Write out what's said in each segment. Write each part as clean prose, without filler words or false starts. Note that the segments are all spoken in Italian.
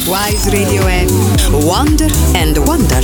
Wise Radio è Wonder and Wonder.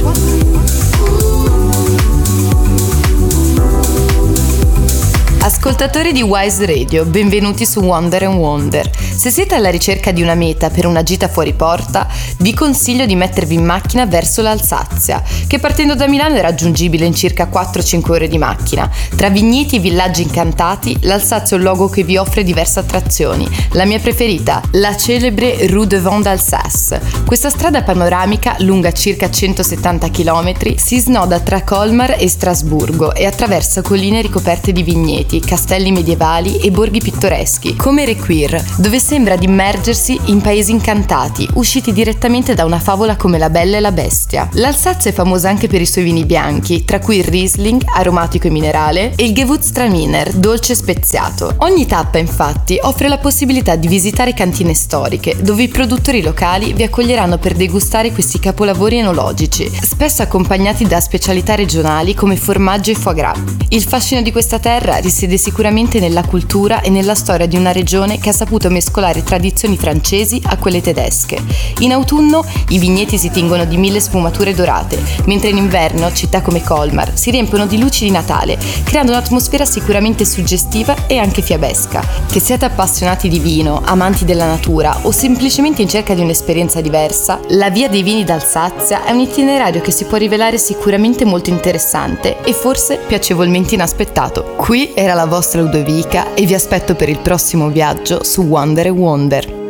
Ascoltatori di Wise Radio, benvenuti su Wonder and Wonder. Se siete alla ricerca di una meta per una gita fuori porta, vi consiglio di mettervi in macchina verso l'Alsazia, che partendo da Milano è raggiungibile in circa 4-5 ore di macchina. Tra vigneti e villaggi incantati, l'Alsazia è un luogo che vi offre diverse attrazioni. La mia preferita, la celebre Rue de Vent d'Alsace. Questa strada panoramica, lunga circa 170 km, si snoda tra Colmar e Strasburgo e attraversa colline ricoperte di vigneti, castelli medievali e borghi pittoreschi, come Requir, dove sembra di immergersi in paesi incantati, usciti direttamente da una favola come La Bella e la Bestia. L'Alsazia è famosa anche per i suoi vini bianchi, tra cui il Riesling, aromatico e minerale, e il Gewürztraminer, dolce e speziato. Ogni tappa, infatti, offre la possibilità di visitare cantine storiche, dove i produttori locali vi accoglieranno per degustare questi capolavori enologici, spesso accompagnati da specialità regionali come formaggi e foie gras. Il fascino di questa terra risiede sicuramente nella cultura e nella storia di una regione che ha saputo mescolare tradizioni francesi a quelle tedesche. In autunno i vigneti si tingono di 1000 sfumature dorate, mentre in inverno città come Colmar si riempiono di luci di Natale, creando un'atmosfera sicuramente suggestiva e anche fiabesca. Che siate appassionati di vino, amanti della natura o semplicemente in cerca di un'esperienza diversa, la Via dei Vini d'Alsazia è un itinerario che si può rivelare sicuramente molto interessante e forse piacevolmente inaspettato. Qui era la vostra Ludovica e vi aspetto per il prossimo viaggio su Wonder and Wonder.